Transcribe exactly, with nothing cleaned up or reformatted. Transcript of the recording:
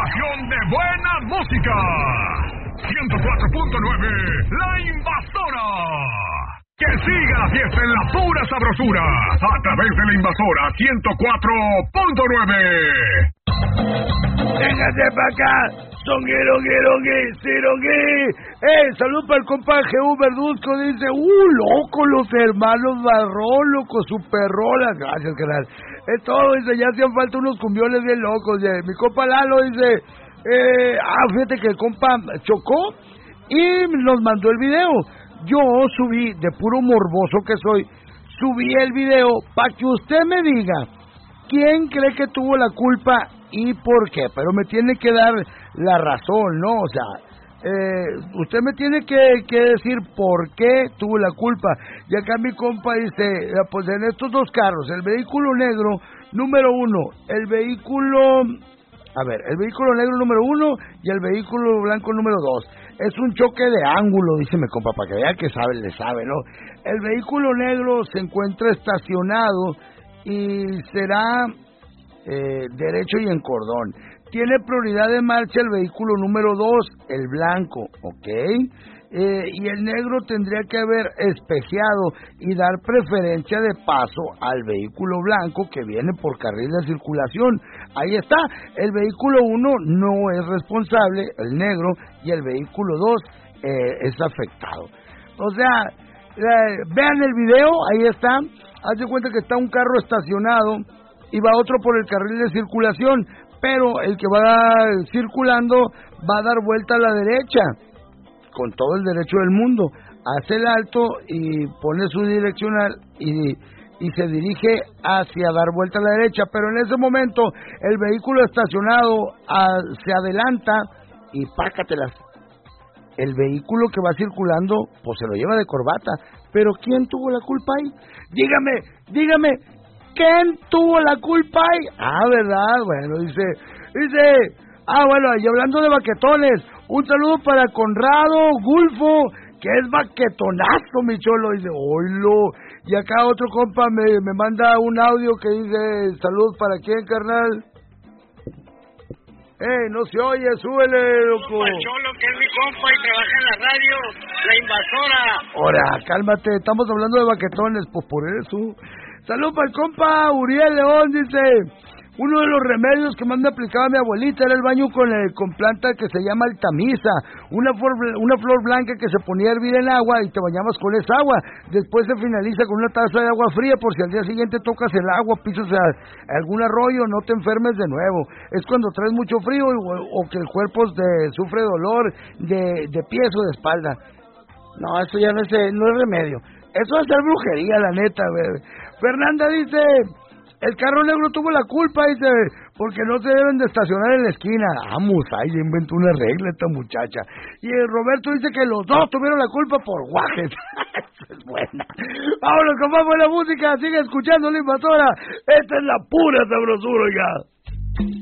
estación de buena música. ciento cuatro punto nueve, La Invasora. Que siga la fiesta en la pura sabrosura, a través de La Invasora ciento cuatro punto nueve. Véngase para acá, songueronguerongue, cirongue. Eh, salud para el compa G U Verduzco, dice, uh, loco, los hermanos Barrón, loco, super rolas. Gracias, canal. Es todo, dice, ya hacían falta unos cumbiones bien locos. Yeah. Mi compa Lalo dice, eh, ah, fíjate que el compa chocó y nos mandó el video. Yo subí, de puro morboso que soy, subí el video para que usted me diga quién cree que tuvo la culpa y por qué. Pero me tiene que dar la razón, ¿no? O sea, eh, usted me tiene que, que decir por qué tuvo la culpa. Y acá mi compa dice, pues en estos dos carros, el vehículo negro número uno, el vehículo... A ver, el vehículo negro número uno y el vehículo blanco número dos. Es un choque de ángulo, dice mi compa, para que vea que sabe, le sabe, ¿no? El vehículo negro se encuentra estacionado y será eh, derecho y en cordón. Tiene prioridad de marcha el vehículo número dos, el blanco, ¿ok? Eh, y el negro tendría que haber espejeado y dar preferencia de paso al vehículo blanco que viene por carril de circulación. Ahí está, el vehículo uno no es responsable, el negro, y el vehículo dos eh, es afectado. O sea, eh, vean el video, ahí está, haz de cuenta que está un carro estacionado y va otro por el carril de circulación, pero el que va circulando va a dar vuelta a la derecha, con todo el derecho del mundo, hace el alto y pone su direccional y, y se dirige hacia dar vuelta a la derecha, pero en ese momento el vehículo estacionado a, se adelanta y pácatelas. El vehículo que va circulando pues se lo lleva de corbata, pero ¿quién tuvo la culpa ahí? Dígame, dígame, ¿quién tuvo la culpa ahí? Ah, ¿verdad? Bueno, dice, dice, ah, bueno, y hablando de baquetones, un saludo para Conrado Gulfo, que es baquetonazo, mi cholo, dice, oilo, y acá otro compa me, me manda un audio que dice, saludos para quién, carnal. ¡Ey, no se oye, súbele, loco! El cholo, que es mi compa y trabaja en la radio, La Invasora. Ahora, cálmate, estamos hablando de baquetones, pues por eso. Saludos para el compa Uriel León, dice, uno de los remedios que más me aplicaba mi abuelita era el baño con el, con planta que se llama altamisa, una flor, una flor blanca que se ponía a hervir en agua y te bañabas con esa agua. Después se finaliza con una taza de agua fría por si al día siguiente tocas el agua, pisas a, a algún arroyo, no te enfermes de nuevo. Es cuando traes mucho frío o, o que el cuerpo te sufre dolor de, de pies o de espalda. No, eso ya no es, no es remedio. Eso es hacer brujería, la neta, bebé. Fernanda dice, el carro negro tuvo la culpa, dice, porque no se deben de estacionar en la esquina. Vamos, ahí inventó una regla esta muchacha. Y el Roberto dice que los dos tuvieron la culpa por guajes. Esa es buena. Vámonos con más buena música, sigue escuchando La Invasora. Esta es la pura sabrosura, oiga.